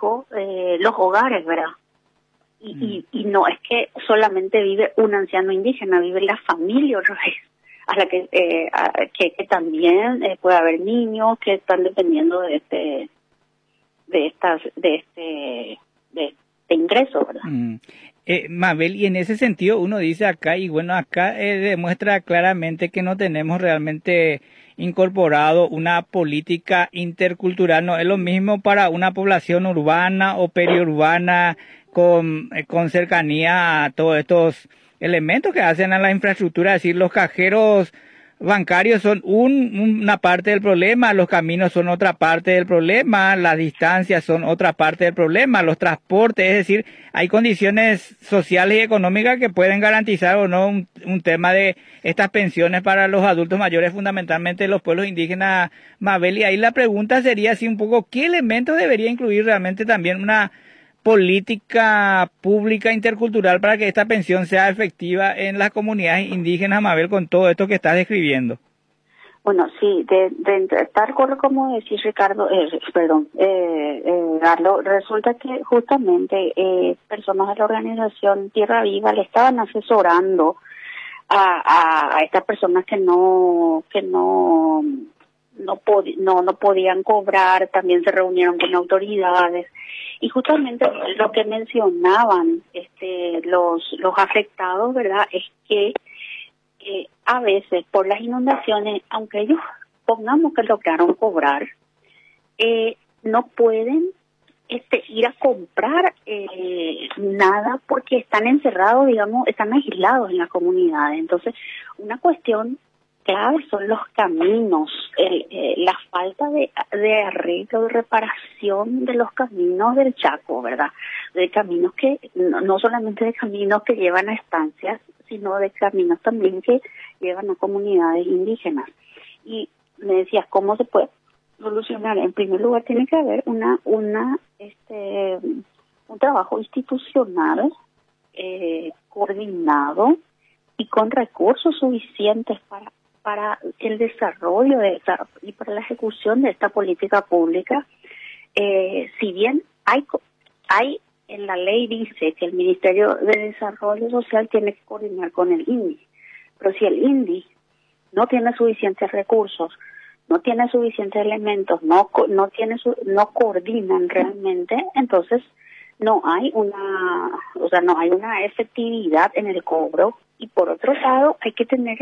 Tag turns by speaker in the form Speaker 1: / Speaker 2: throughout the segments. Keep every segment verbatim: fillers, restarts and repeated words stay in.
Speaker 1: fijo eh, los hogares, ¿verdad? Y, mm. y, y no es que solamente vive un anciano indígena, vive la familia otra vez, a la que, eh, a, que, que también eh, puede haber niños que están dependiendo de este, de estas, de este, de este ingreso, ¿verdad?
Speaker 2: Mm. Eh, Mabel, y en ese sentido uno dice acá, y bueno, acá eh, demuestra claramente que no tenemos realmente incorporado una política intercultural. No es lo mismo para una población urbana o periurbana con, eh, con cercanía a todos estos elementos que hacen a la infraestructura, es decir, los cajeros bancarios son un, una parte del problema, los caminos son otra parte del problema, las distancias son otra parte del problema, los transportes, es decir, hay condiciones sociales y económicas que pueden garantizar o no un, un tema de estas pensiones para los adultos mayores, fundamentalmente los pueblos indígenas, Mabel. Y ahí la pregunta sería así un poco, ¿qué elementos debería incluir realmente también una política pública intercultural para que esta pensión sea efectiva en las comunidades indígenas, Mabel, con todo esto que estás describiendo?
Speaker 1: Bueno, sí, de, de tal cual como decís, Ricardo, eh, perdón, eh, eh, Carlos, resulta que justamente eh, personas de la organización Tierra Viva le estaban asesorando a, a, a estas personas que no, que no, no, pod- no, no podían cobrar, también se reunieron con autoridades. Y justamente lo que mencionaban este, los, los afectados, ¿verdad?, es que eh, a veces por las inundaciones, aunque ellos pongamos que lograron cobrar, eh, no pueden este, ir a comprar eh, nada porque están encerrados, digamos, están aislados en las comunidades. Entonces, una cuestión clave son los caminos, el, eh, la falta de, de arreglo, de reparación de los caminos del Chaco, ¿verdad? De caminos que, no, no solamente de caminos que llevan a estancias, sino de caminos también que llevan a comunidades indígenas. Y me decías, ¿cómo se puede solucionar? En primer lugar, tiene que haber una, una, este, un trabajo institucional eh, coordinado y con recursos suficientes para para el desarrollo de esta, y para la ejecución de esta política pública. Eh, si bien hay, hay en la ley dice que el Ministerio de Desarrollo Social tiene que coordinar con el I N D I, pero si el I N D I no tiene suficientes recursos, no tiene suficientes elementos, no no tiene su, no coordinan realmente, entonces no hay una, o sea, no hay una efectividad en el cobro. Y por otro lado, hay que tener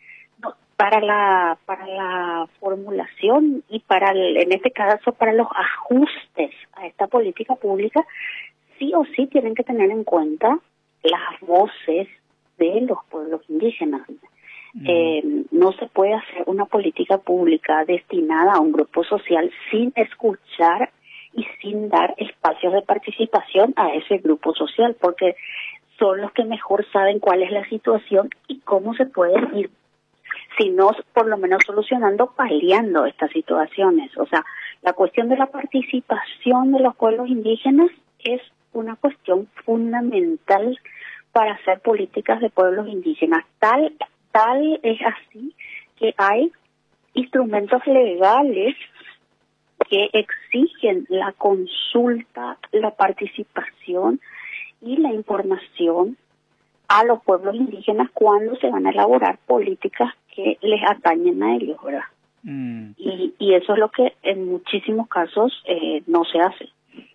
Speaker 1: para la para la formulación y para el, en este caso para los ajustes a esta política pública, sí o sí tienen que tener en cuenta las voces de los pueblos indígenas. Mm. Eh, no se puede hacer una política pública destinada a un grupo social sin escuchar y sin dar espacios de participación a ese grupo social, porque son los que mejor saben cuál es la situación y cómo se puede ir, si no por lo menos solucionando, paliando estas situaciones. O sea, la cuestión de la participación de los pueblos indígenas es una cuestión fundamental para hacer políticas de pueblos indígenas. Tal, tal es así que hay instrumentos legales que exigen la consulta, la participación y la información a los pueblos indígenas cuando se van a elaborar políticas que les atañen a ellos, ¿verdad? Mm. Y, y eso es lo que en muchísimos casos eh, no se hace.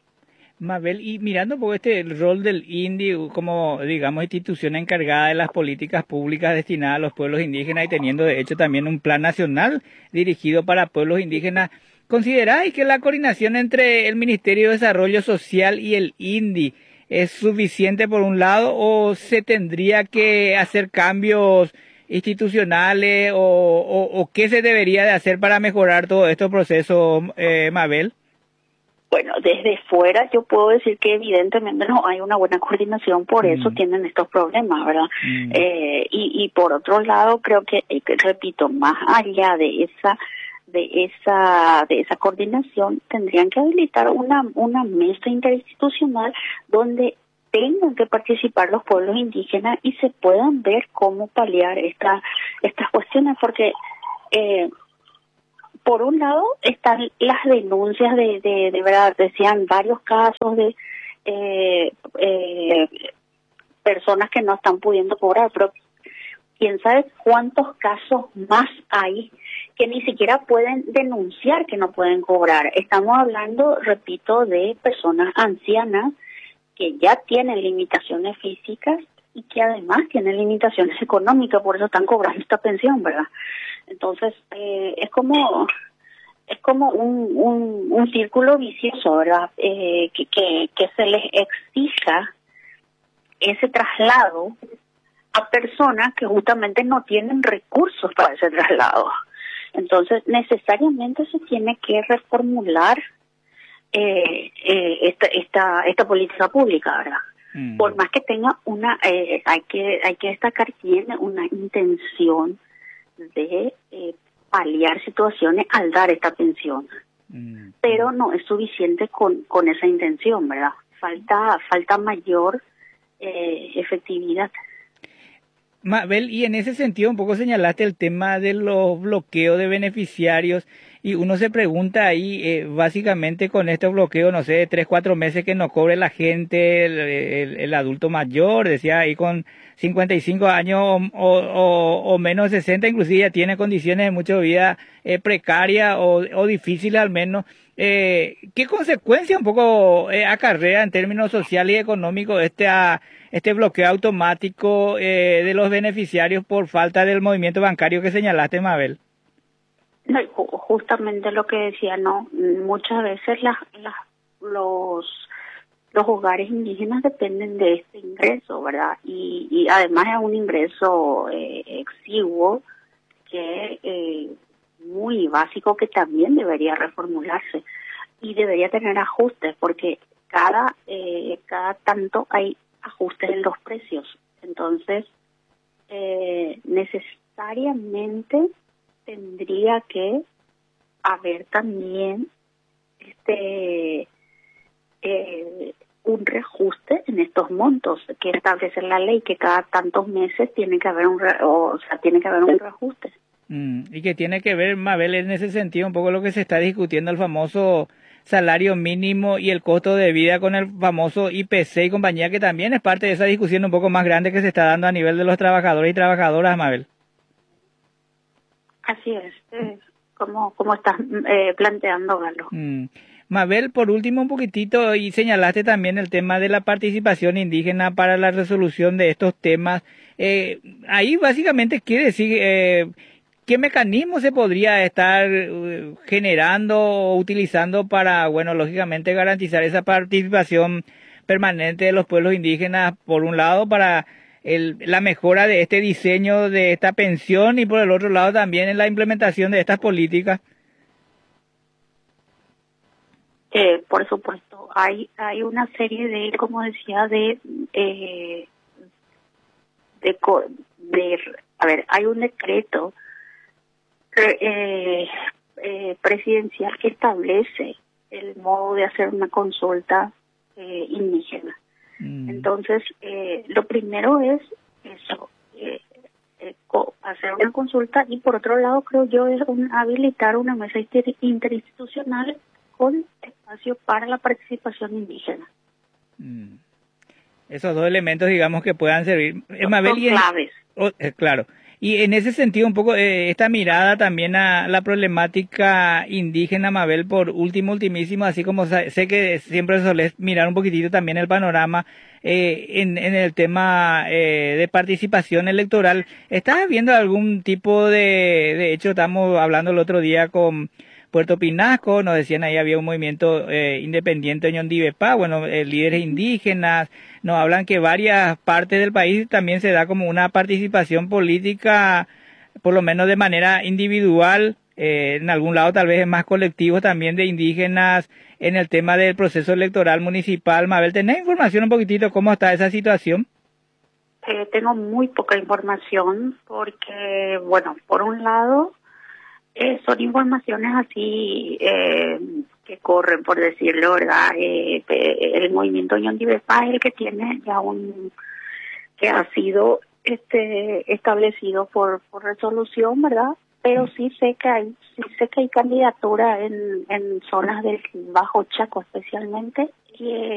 Speaker 2: Mabel, y mirando un poco este el rol del I N D I como, digamos, institución encargada de las políticas públicas destinadas a los pueblos indígenas y teniendo de hecho también un plan nacional dirigido para pueblos indígenas, ¿consideráis que la coordinación entre el Ministerio de Desarrollo Social y el I N D I es suficiente por un lado o se tendría que hacer cambios institucionales o, o, o qué se debería de hacer para mejorar todo estos procesos, eh, Mabel?
Speaker 1: Bueno, desde fuera yo puedo decir que evidentemente no hay una buena coordinación, por mm. eso tienen estos problemas, ¿verdad? Mm. Eh, y, y por otro lado creo que, eh, repito, más allá de esa de esa de esa coordinación tendrían que habilitar una una mesa interinstitucional donde tengan que participar los pueblos indígenas y se puedan ver cómo paliar esta, estas cuestiones, porque eh, por un lado están las denuncias de, de, de verdad, decían varios casos de eh, eh, personas que no están pudiendo cobrar, pero quién sabe cuántos casos más hay que ni siquiera pueden denunciar que no pueden cobrar. Estamos hablando, repito, de personas ancianas que ya tienen limitaciones físicas y que además tienen limitaciones económicas, por eso están cobrando esta pensión, ¿verdad? Entonces, eh, es como es como un, un, un círculo vicioso, ¿verdad? Eh, que, que, que se les exija ese traslado a personas que justamente no tienen recursos para ese traslado. Entonces, necesariamente se tiene que reformular eh, eh, esta, esta, esta política pública, ¿verdad? Mm. Por más que tenga una, eh, hay que hay que destacar, tiene una intención de eh, paliar situaciones al dar esta pensión, mm. pero no es suficiente con, con esa intención, ¿verdad? Falta, falta mayor eh, efectividad.
Speaker 2: Mabel, y en ese sentido un poco señalaste el tema de los bloqueos de beneficiarios y uno se pregunta ahí, eh, básicamente con este bloqueo, no sé, de tres, cuatro meses que no cobre la gente, el, el, el adulto mayor, decía ahí con cincuenta y cinco años o, o, o menos de sesenta, inclusive ya tiene condiciones de mucha vida eh, precaria o, o difíciles al menos. Eh, ¿Qué consecuencia un poco eh, acarrea en términos sociales y económicos este, a, este bloqueo automático eh, de los beneficiarios por falta del movimiento bancario que señalaste, Mabel?
Speaker 1: No, justamente lo que decía, no, muchas veces las, las, los los hogares indígenas dependen de este ingreso, ¿verdad? Y, y además es un ingreso eh, exiguo que eh, muy básico que también debería reformularse y debería tener ajustes porque cada eh, cada tanto hay ajustes en los precios. Entonces, eh, necesariamente tendría que haber también este eh, un reajuste en estos montos que establece la ley, que cada tantos meses tiene que haber un re, o sea tiene que haber un reajuste.
Speaker 2: Mm, y que tiene que ver, Mabel, en ese sentido un poco lo que se está discutiendo, el famoso salario mínimo y el costo de vida con el famoso I P C y compañía, que también es parte de esa discusión un poco más grande que se está dando a nivel de los trabajadores y trabajadoras, Mabel.
Speaker 1: Así es, eh, como, como estás eh, planteando, Galo.
Speaker 2: Mm. Mabel, por último un poquitito, y señalaste también el tema de la participación indígena para la resolución de estos temas. Eh, ahí básicamente quiere decir, eh, ¿qué mecanismo se podría estar uh, generando o utilizando para, bueno, lógicamente garantizar esa participación permanente de los pueblos indígenas, por un lado, para el, la mejora de este diseño de esta pensión y por el otro lado también en la implementación de estas políticas?
Speaker 1: Eh, por supuesto, hay hay una serie de, como decía, de eh, de, de a ver, hay un decreto eh, eh, presidencial que establece el modo de hacer una consulta eh, indígena. Mm. Entonces, eh, lo primero es eso, eh, eh, hacer una consulta y por otro lado creo yo es un, habilitar una mesa inter, interinstitucional con espacio para la participación indígena.
Speaker 2: Mm. Esos dos elementos, digamos, que puedan servir.
Speaker 1: Son Mabel, claves.
Speaker 2: Oh, eh, claro. Y en ese sentido, un poco eh, esta mirada también a la problemática indígena, Mabel, por último, ultimísimo, así como sé que siempre solés mirar un poquitito también el panorama eh, en, en el tema eh, de participación electoral. ¿Estás viendo algún tipo de, de hecho, estamos hablando el otro día con Puerto Pinasco, nos decían ahí había un movimiento eh, independiente de Ñondibepá, bueno, eh, líderes indígenas, nos hablan que varias partes del país también se da como una participación política, por lo menos de manera individual, eh, en algún lado tal vez es más colectivo también de indígenas en el tema del proceso electoral municipal. Mabel, ¿tenés información un poquitito cómo está esa situación?
Speaker 1: Eh, tengo muy poca información porque, bueno, por un lado, Eh, son informaciones así eh, que corren, por decirlo, ¿verdad? Eh, el movimiento Ñondibepá es el que tiene ya un, que ha sido este establecido por, por resolución, ¿verdad? pero sí sé que hay, sí sé que hay candidatura en, en zonas del Bajo Chaco especialmente, que